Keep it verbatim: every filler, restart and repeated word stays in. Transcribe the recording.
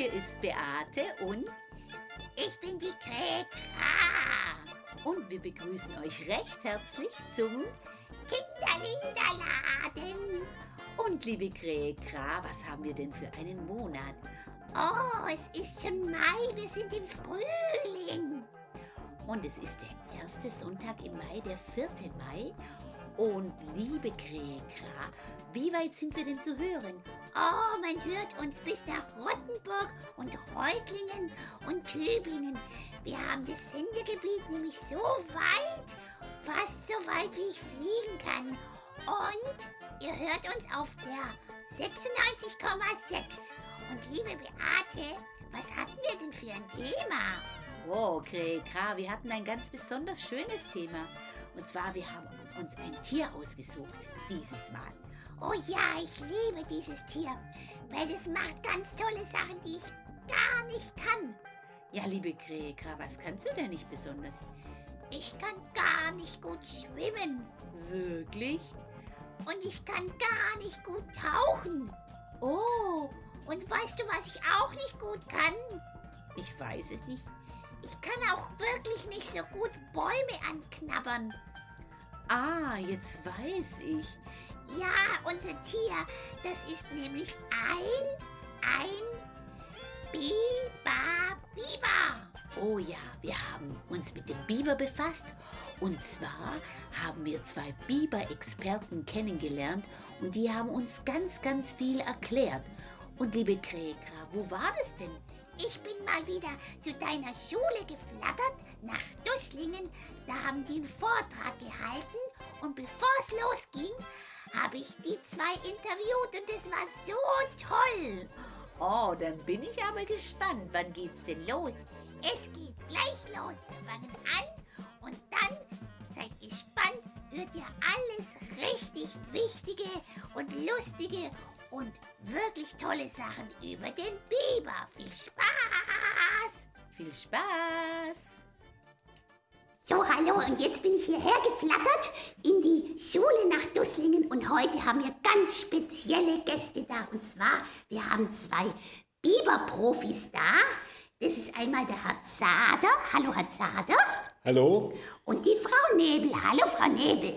hier ist Beate und ich bin die Kräkra. Und wir begrüßen euch recht herzlich zum Kinderliederladen. Und liebe Kräkra, was haben wir denn für einen Monat? Oh, es ist schon Mai, wir sind im Frühling. Und es ist der erste Sonntag im Mai, der vierte Mai. Und liebe Kräkra, wie weit sind wir denn zu hören? Oh, man hört uns bis nach Rottenburg und Reutlingen und Tübingen. Wir haben das Sendegebiet nämlich so weit, fast so weit, wie ich fliegen kann. Und ihr hört uns auf der sechsundneunzig Komma sechs. Und liebe Beate, was hatten wir denn für ein Thema? Oh, Kräkra, wir hatten ein ganz besonders schönes Thema. Und zwar, wir haben uns ein Tier ausgesucht, dieses Mal. Oh ja, ich liebe dieses Tier, weil es macht ganz tolle Sachen, die ich gar nicht kann. Ja, liebe Kräkra, was kannst du denn nicht besonders? Ich kann gar nicht gut schwimmen. Wirklich? Und ich kann gar nicht gut tauchen. Oh, und weißt du, was ich auch nicht gut kann? Ich weiß es nicht. Ich kann auch wirklich nicht so gut Bäume anknabbern. Ah, jetzt weiß ich. Ja, unser Tier, das ist nämlich ein, ein Biber, Biber. Oh ja, wir haben uns mit dem Biber befasst. Und zwar haben wir zwei Biber-Experten kennengelernt und die haben uns ganz, ganz viel erklärt. Und liebe Kräkra, wo war das denn? Ich bin mal wieder zu deiner Schule geflattert, nach Dusslingen. Da haben die einen Vortrag gehalten und bevor es losging, habe ich die zwei interviewt und es war so toll. Oh, dann bin ich aber gespannt. Wann geht's denn los? Es geht gleich los. Wir fangen an und dann, seid gespannt, hört ihr alles richtig Wichtige und Lustige und wirklich tolle Sachen über den Biber. Viel Spaß! Viel Spaß! So, hallo, und jetzt bin ich hierher geflattert in die Schule nach Dusslingen und heute haben wir ganz spezielle Gäste da. Und zwar, wir haben zwei Biberprofis da. Das ist einmal der Herr Zader. Hallo, Herr Zader. Hallo. Und die Frau Nebel. Hallo, Frau Nebel.